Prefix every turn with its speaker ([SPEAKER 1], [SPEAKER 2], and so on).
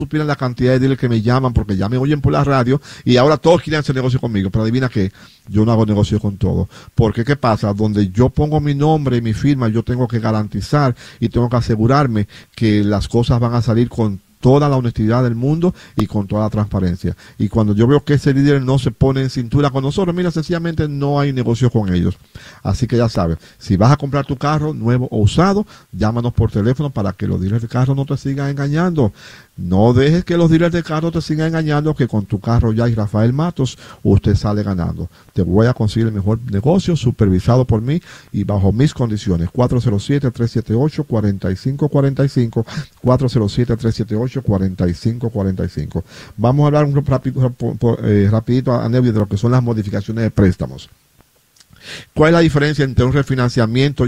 [SPEAKER 1] supieran la cantidad de dealers que me llaman porque ya me oyen por la radio y ahora todos quieren hacer negocio conmigo, pero adivina qué, yo no hago negocio con todo, porque ¿qué pasa? Donde yo pongo mi nombre y mi firma, yo tengo que garantizar y tengo que asegurarme que las cosas van a salir con toda la honestidad del mundo y con toda la transparencia. Y cuando yo veo que ese líder no se pone en cintura con nosotros, mira, sencillamente no hay negocio con ellos. Así que ya sabes, si vas a comprar tu carro nuevo o usado, llámanos por teléfono para que los dealers de carro no te sigan engañando. No dejes que los dealers de carro te sigan engañando, que con tu carro ya y Rafael Matos, usted sale ganando. Te voy a conseguir el mejor negocio supervisado por mí y bajo mis condiciones. 407-378-4545, 407-378-4545. Vamos a hablar rapidito a Nevi de lo que son las modificaciones de préstamos. ¿Cuál es la diferencia entre un refinanciamiento